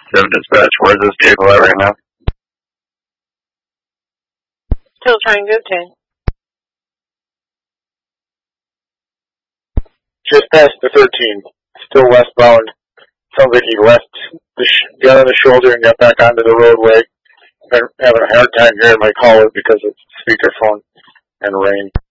7 dispatch, where's this vehicle at right now? Still trying to obtain. Just past the 13, still westbound. Sounds like he left, got on the shoulder and got back onto the roadway. Been having a hard time hearing my caller because of speakerphone and rain.